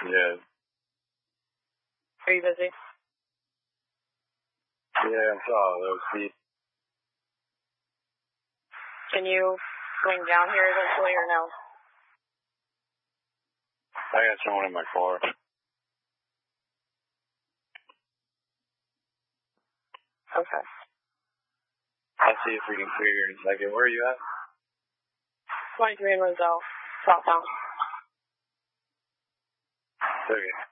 Yeah. Are you busy? Yeah, I'm sorry. Those Can you swing down here eventually or no? I got someone in my car. Okay. I'll see if we can figure it in a second. Where are you at? 23 in Roselle, southbound. Okay.